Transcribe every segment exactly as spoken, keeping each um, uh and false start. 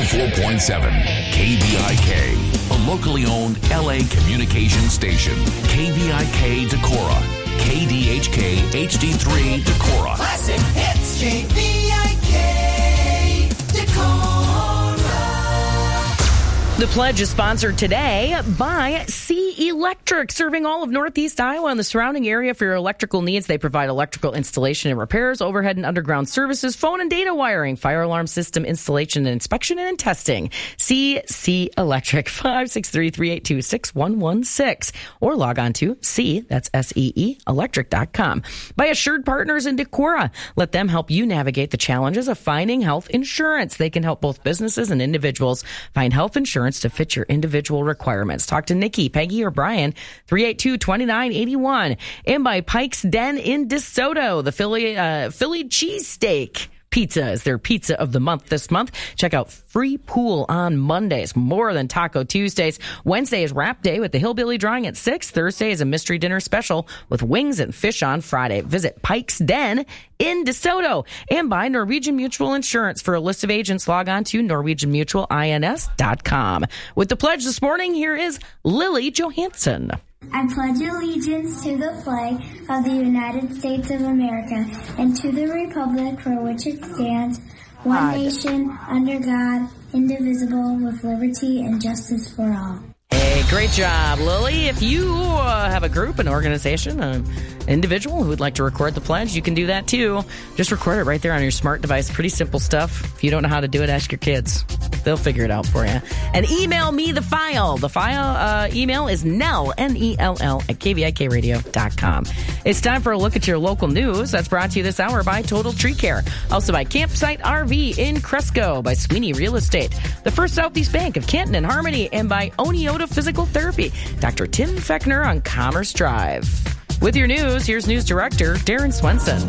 four point seven K V I K, a locally owned L A communication station. K V I K Decorah, K D H K H D three Decorah. Classic hits, K V I K Decorah. The Pledge is sponsored today by C Electric, serving all of Northeast Iowa and the surrounding area for your electrical needs. They provide electrical installation and repairs, overhead and underground services, phone and data wiring, fire alarm system installation and inspection and testing. C C Electric, five six three, three eight two, six one one six, or log on to C, that's S E E, electric dot com. By Assured Partners in Decorah, let them help you navigate the challenges of finding health insurance. They can help both businesses and individuals find health insurance to fit your individual requirements. Talk to Nikki, Peggy, or Brian, three eight two, two nine eight one. And by Pike's Den in DeSoto, the Philly, uh, Philly cheesesteak pizza is their pizza of the month this month. Check out Free Pool on Mondays, more than Taco Tuesdays. Wednesday is Wrap Day with the Hillbilly Drawing at six. Thursday is a Mystery Dinner Special with wings and fish on Friday. Visit Pike's Den in DeSoto. And by Norwegian Mutual Insurance. For a list of agents, log on to norwegian mutual ins dot com. With the Pledge this morning, here is Lily Johansson. I pledge allegiance to the flag of the United States of America and to the republic for which it stands, one God. Nation, under God, indivisible, with liberty and justice for all. Hey, great job, Lily. If you uh, have a group, an organization, an individual who would like to record the Pledge, you can do that too. Just record it right there on your smart device. Pretty simple stuff. If you don't know how to do it, ask your kids. They'll figure it out for you. And email me the file. The file uh, email is Nell, N E L L, at K V I K radio dot com. It's time for a look at your local news. That's brought to you this hour by Total Tree Care. Also by Campsite R V in Cresco, by Sweeney Real Estate, the First Southeast Bank of Canton and Harmony, and by Oneota Physical Therapy. Doctor Tim Fechner on Commerce Drive. With your news, here's News Director Darren Swenson.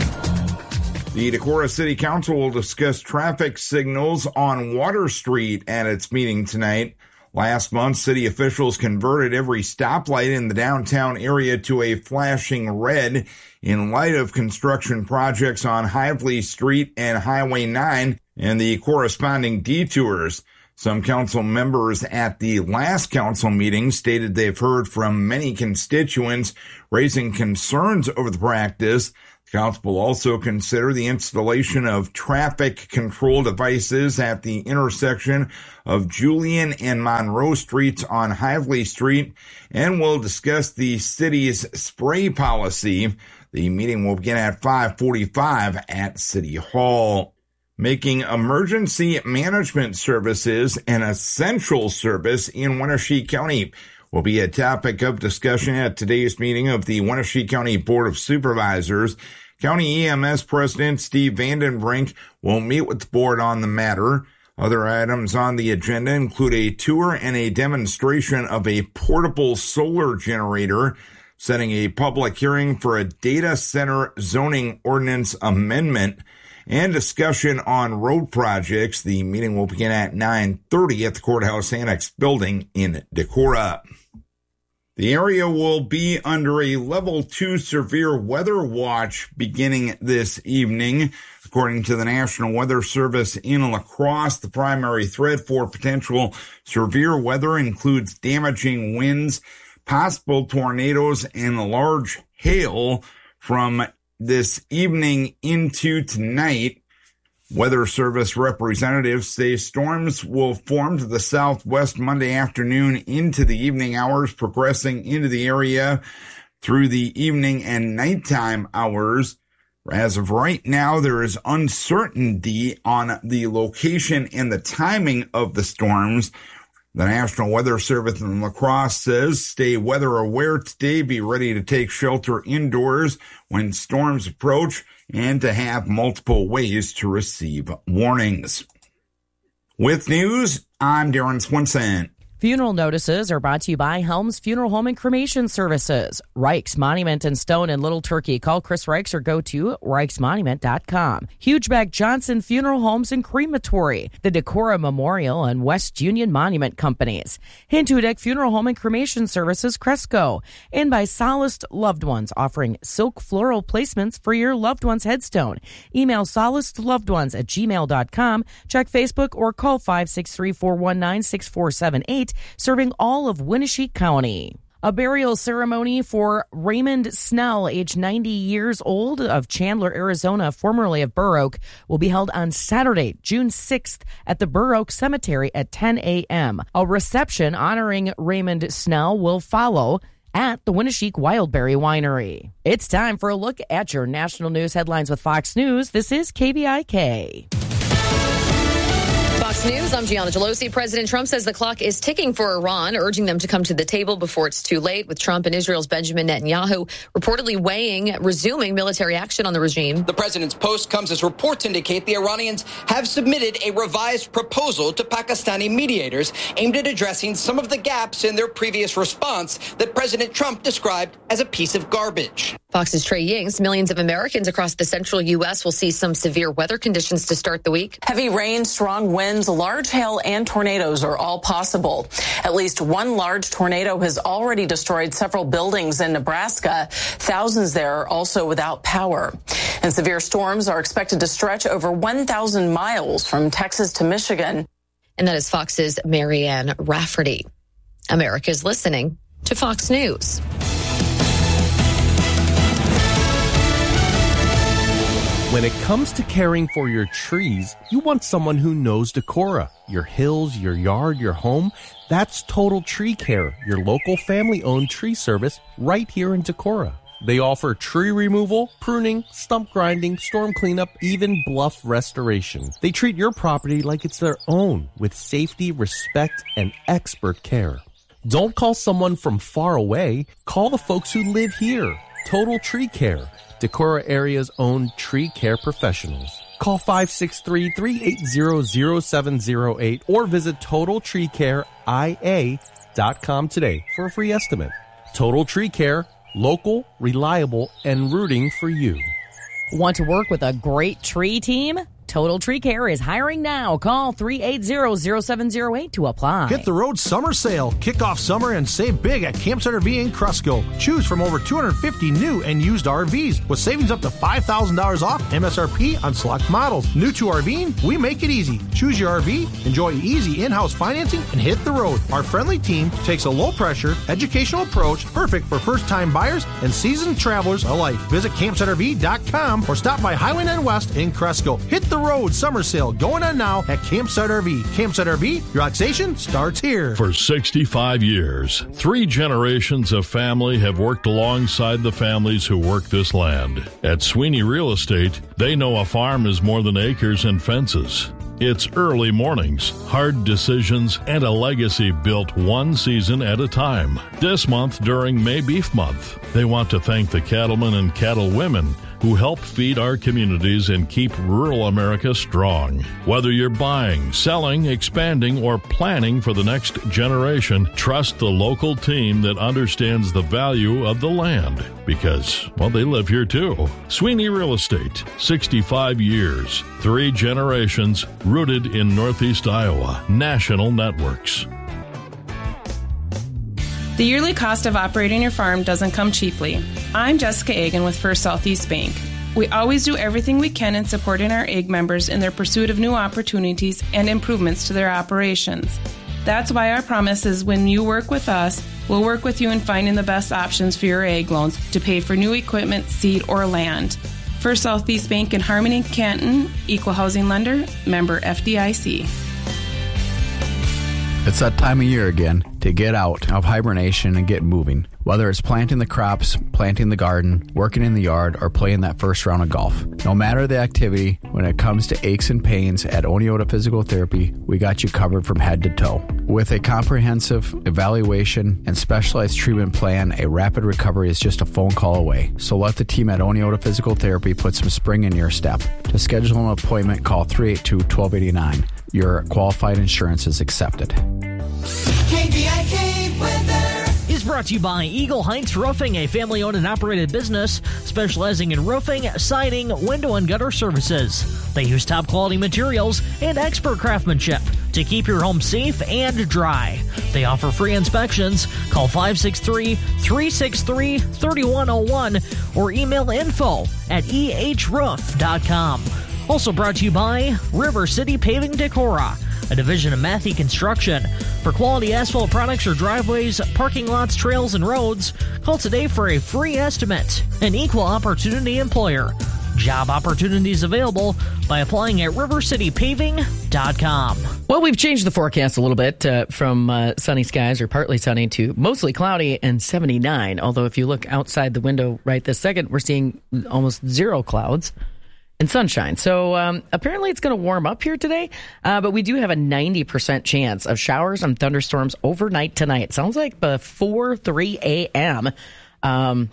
The Decorah City Council will discuss traffic signals on Water Street at its meeting tonight. Last month, city officials converted every stoplight in the downtown area to a flashing red in light of construction projects on Hively Street and Highway nine and the corresponding detours. Some council members at the last council meeting stated they've heard from many constituents raising concerns over the practice. The council will also consider the installation of traffic control devices at the intersection of Julian and Monroe Streets on Hively Street, and will discuss the city's spray policy. The meeting will begin at five forty-five at City Hall. Making emergency management services an essential service in Wenatchee County will be a topic of discussion at today's meeting of the Wenatchee County Board of Supervisors. County E M S President Steve Vandenbrink will meet with the board on the matter. Other items on the agenda include a tour and a demonstration of a portable solar generator, setting a public hearing for a data center zoning ordinance amendment, and discussion on road projects. The meeting will begin at nine thirty at the Courthouse Annex building in Decorah. The area will be under a level two severe weather watch beginning this evening. According to the National Weather Service in La Crosse, the primary threat for potential severe weather includes damaging winds, possible tornadoes, and large hail from this evening into tonight. Weather Service representatives say storms will form to the southwest Monday afternoon into the evening hours, progressing into the area through the evening and nighttime hours. As of right now, there is uncertainty on the location and the timing of the storms. The National Weather Service in La Crosse says stay weather aware today, be ready to take shelter indoors when storms approach, and to have multiple ways to receive warnings. With news, I'm Darren Swenson. Funeral notices are brought to you by Helms Funeral Home and Cremation Services. Reichs Monument and Stone in Little Turkey. Call Chris Reichs or go to reichs monument dot com. Hugeback Johnson Funeral Homes and Crematory. The Decorah Memorial and West Union Monument Companies. Hintudeck Funeral Home and Cremation Services, Cresco. And by Solaced Loved Ones, offering silk floral placements for your loved one's headstone. Email solacedlovedones at gmail dot com. Check Facebook or call five six three, four one nine, six four seven eight. Serving all of Winnebago County. A burial ceremony for Raymond Snell, age ninety years old, of Chandler, Arizona, formerly of Burr Oak, will be held on Saturday, June sixth, at the Burr Oak Cemetery at ten a.m. A reception honoring Raymond Snell will follow at the Winnebago Wildberry Winery. It's time for a look at your national news headlines with Fox News. This is K V I K. Fox News, I'm Gianna Gelosi. President Trump says the clock is ticking for Iran, urging them to come to the table before it's too late, with Trump and Israel's Benjamin Netanyahu reportedly weighing resuming military action on the regime. The president's post comes as reports indicate the Iranians have submitted a revised proposal to Pakistani mediators aimed at addressing some of the gaps in their previous response that President Trump described as a piece of garbage. Fox's Trey Yings. Millions of Americans across the central U S will see some severe weather conditions to start the week. Heavy rain, strong winds, large hail, and tornadoes are all possible. At least one large tornado has already destroyed several buildings in Nebraska. Thousands there are also without power. And severe storms are expected to stretch over one thousand miles from Texas to Michigan. And that is Fox's Marianne Rafferty. America's listening to Fox News. When it comes to caring for your trees, you want someone who knows Decorah. Your hills, your yard, your home. That's Total Tree Care, your local family-owned tree service right here in Decorah. They offer tree removal, pruning, stump grinding, storm cleanup, even bluff restoration. They treat your property like it's their own, with safety, respect, and expert care. Don't call someone from far away. Call the folks who live here. Total Tree Care, Decorah area's own tree care professionals. Call five six three, three eight zero, zero seven zero eight or visit total tree care I A dot com today for a free estimate. Total Tree Care, local, reliable, and rooting for you. Want to work with a great tree team? Total Tree Care is hiring now. Call three eight zero, zero seven zero eight to apply. Hit the road summer sale. Kick off summer and save big at Campsite R V in Cresco. Choose from over two hundred fifty new and used R Vs with savings up to five thousand dollars off M S R P on select models. New to RVing? We make it easy. Choose your R V, enjoy easy in-house financing, and hit the road. Our friendly team takes a low-pressure, educational approach perfect for first-time buyers and seasoned travelers alike. Visit campsite R V dot com or stop by Highwayland West in Cresco. Hit the road summer sale going on now at Campsite R V. Campsite R V, relaxation starts here. For sixty-five years, three generations of family have worked alongside the families who work this land. At Sweeney Real Estate, they know a farm is more than acres and fences. It's early mornings, hard decisions, and a legacy built one season at a time. This month, during May Beef Month, they want to thank the cattlemen and cattlewomen who help feed our communities and keep rural America strong. Whether you're buying, selling, expanding, or planning for the next generation, trust the local team that understands the value of the land. Because, well, they live here too. Sweeney Real Estate, sixty-five years, three generations, rooted in Northeast Iowa. National Networks. The yearly cost of operating your farm doesn't come cheaply. I'm Jessica Egan with First Southeast Bank. We always do everything we can in supporting our A G members in their pursuit of new opportunities and improvements to their operations. That's why our promise is when you work with us, we'll work with you in finding the best options for your A G loans to pay for new equipment, seed, or land. First Southeast Bank in Harmony, Canton, Equal Housing Lender, member F D I C. It's that time of year again to get out of hibernation and get moving. Whether it's planting the crops, planting the garden, working in the yard, or playing that first round of golf. No matter the activity, when it comes to aches and pains at Oneota Physical Therapy, we got you covered from head to toe. With a comprehensive evaluation and specialized treatment plan, a rapid recovery is just a phone call away. So let the team at Oneota Physical Therapy put some spring in your step. To schedule an appointment, call three eight two, one two eight nine. Your qualified insurance is accepted. K V brought to you by Eagle Heights Roofing, a family-owned and operated business specializing in roofing, siding, window, and gutter services. They use top-quality materials and expert craftsmanship to keep your home safe and dry. They offer free inspections. Call five six three, three six three, three one zero one or email info at e h roof dot com. Also brought to you by River City Paving Decorah, a division of Matthey Construction. For quality asphalt products or driveways, parking lots, trails, and roads, call today for a free estimate. An equal opportunity employer. Job opportunities available by applying at river city paving dot com. Well, we've changed the forecast a little bit uh, from uh, sunny skies or partly sunny to mostly cloudy and seventy-nine. Although if you look outside the window right this second, we're seeing almost zero clouds and sunshine. So um, apparently it's going to warm up here today, uh, but we do have a ninety percent chance of showers and thunderstorms overnight tonight. Sounds like before three a.m. Um,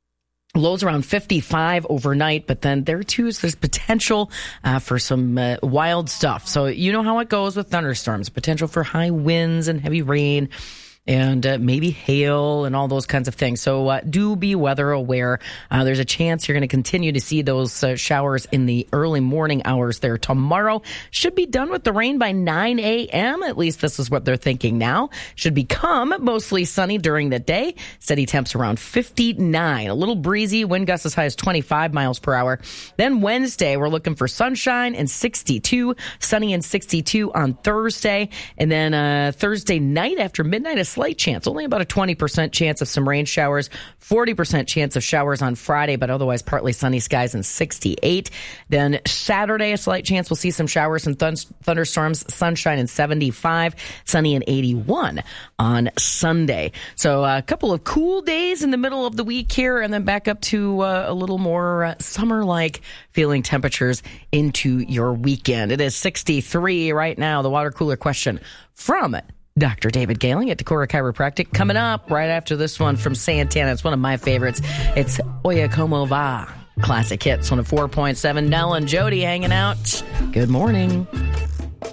lows around fifty-five overnight, but then there too is there's potential uh, for some uh, wild stuff. So you know how it goes with thunderstorms, potential for high winds and heavy rain. And uh, maybe hail and all those kinds of things. So uh, do be weather aware. Uh, there's a chance you're going to continue to see those uh, showers in the early morning hours there tomorrow. Should be done with the rain by nine a.m. At least this is what they're thinking now. Should become mostly sunny during the day. Steady temps around fifty-nine. A little breezy. Wind gusts as high as twenty-five miles per hour. Then Wednesday, we're looking for sunshine and sixty-two. Sunny and sixty-two on Thursday. And then uh, Thursday night after midnight, a slight chance, only about a twenty percent chance of some rain showers, forty percent chance of showers on Friday, but otherwise partly sunny skies and sixty-eight. Then Saturday, a slight chance we'll see some showers and thun- thunderstorms, sunshine and seventy-five, sunny and eighty-one on Sunday. So a couple of cool days in the middle of the week here, and then back up to uh, a little more uh, summer-like feeling temperatures into your weekend. It is sixty-three right now. The water cooler question from Doctor David Gailing at Decorah Chiropractic. Coming up right after this one from Santana. It's one of my favorites. It's Oye Como Va. Classic hits on a four point seven. Nell and Jody hanging out. Good morning.